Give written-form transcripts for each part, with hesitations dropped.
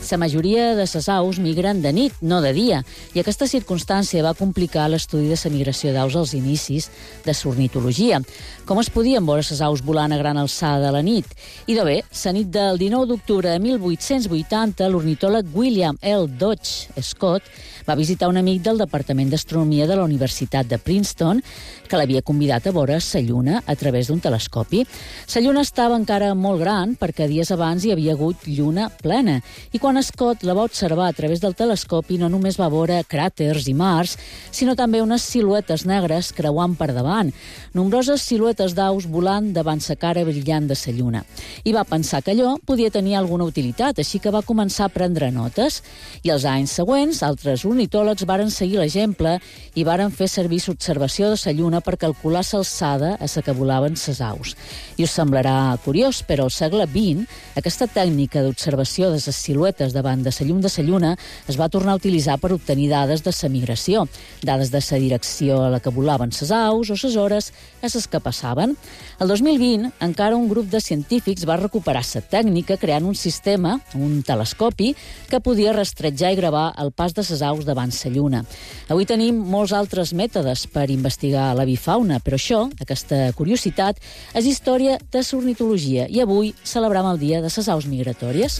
La majoria de les aus migren de nit, no de dia, i aquesta circumstància va complicar l'estudi de la migració d'aus als inicis de l'ornitologia. Com es podien veure les aus volant a gran alçada de la nit? Idò bé, la nit del 19 d'octubre de 1880, l'ornitòleg William L. Dodge Scott va visitar un amic del Departament d'Astronomia de la Universitat de Princeton que l'havia convidat a veure la Lluna a través d'un telescopi. La Lluna estava encara molt gran perquè dies abans hi havia hagut lluna plena i quan Scott la va observar a través del telescopi no només va veure cràters i mars, sinó també unes siluetes negres creuant per davant, nombroses siluetes d'aus volant davant la cara brillant de la Lluna. I va pensar que allò podia tenir alguna utilitat, així que va començar a prendre notes. I els anys següents, altres ornitòlegs varen seguir l'exemple i varen fer servir l'observació de la Lluna per calcular l'alçada a la que volaven les aus. I us semblarà curiós, però al segle XX aquesta tècnica d'observació de les siluetes davant de la llum de la Lluna es va tornar a utilitzar per obtenir dades de la migració, dades de la direcció a la que volaven les aus o les hores a les que passaven. El 2020, encara un grup de científics va recuperar la tècnica creant un sistema, un telescopi, que podia rastrejar i gravar el pas de les aus davant la Lluna. Avui tenim molts altres mètodes per investigar l'avifauna, però això, aquesta curiositat, és història de l'ornitologia i avui celebrem el Dia de les Aus Migratòries.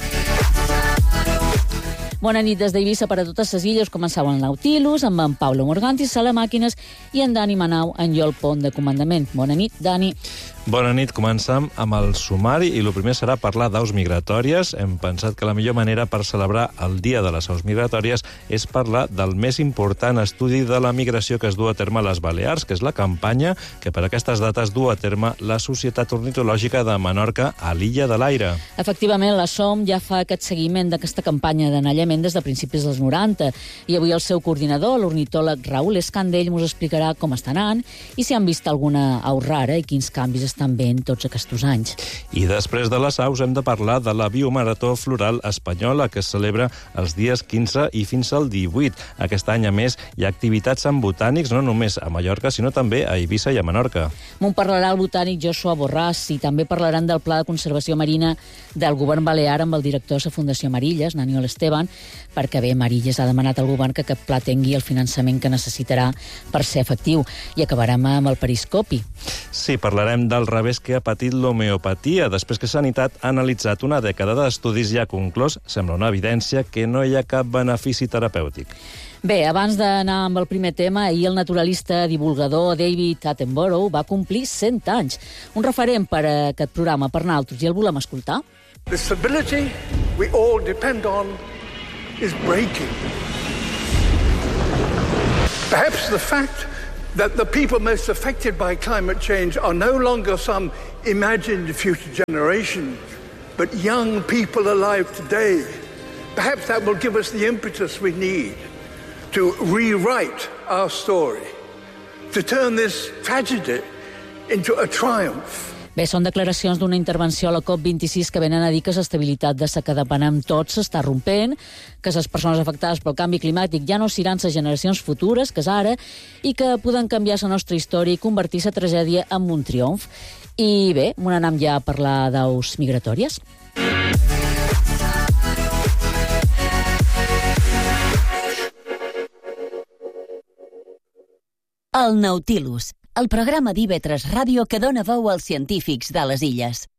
Bona nit des d'Eivissa per a totes les illes. Començava el Nautilus amb en Pablo Morganti, Sala Màquines, i en Dani Manau en el pont de comandament. Bona nit, Dani. Bona nit, comencem amb el sumari i el primer serà parlar d'aus migratòries. Hem pensat que la millor manera per celebrar el Dia de les Aus Migratòries és parlar del més important estudi de la migració que es du a terme a les Balears, que és la campanya que per aquestes dates du a terme la Societat Ornitològica de Menorca a l'Illa de l'Aire. Efectivament, la SOM ja fa aquest seguiment d'aquesta campanya d'anellament des de principis dels 90 i avui el seu coordinador, l'ornitòleg Raül Escandell, ens explicarà com està anant i si han vist alguna au rara i quins canvis estan veient tots aquests anys. I després de les aus hem de parlar de la Biomarató Floral Espanyola que es celebra els dies 15 i fins al 18. Aquest any, a més, hi ha activitats amb botànics no només a Mallorca, sinó també a Eivissa i a Menorca. M'ho parlarà el botànic Joshua Borràs i també parlaran del Pla de Conservació Marina del Govern Balear amb el director de la Fundació Marilles, Naniol Esteban, perquè bé, Marilles ha demanat al govern que aquest pla tingui el finançament que necessitarà per ser efectiu. I acabarem amb el periscopi. Sí, parlarem del revés que ha patit l'homeopatia. Després que Sanitat ha analitzat una dècada d'estudis ja conclòs, sembla una evidència que no hi ha cap benefici terapèutic. Bé, abans d'anar amb el primer tema, ahir el naturalista divulgador David Attenborough va complir 100 anys. Un referent per a aquest programa per nosaltres, i el volem escoltar. The stability we all depend on is breaking. Perhaps the fact that the people most affected by climate change are no longer some imagined future generation, but young people alive today. Perhaps that will give us the impetus we need to rewrite our story, to turn this tragedy into a triumph. Bé, són declaracions d'una intervenció a la COP26 que venen a dir que l'estabilitat de la que depenem tots s'està rompent, que les persones afectades pel canvi climàtic ja no seran les generacions futures, que és ara, i que poden canviar la nostra història i convertir la tragèdia en un triomf. I bé, anem ja a parlar d'aus migratòries. El Nautilus, el programa d'IV3 Ràdio que dona veu als científics de les illes.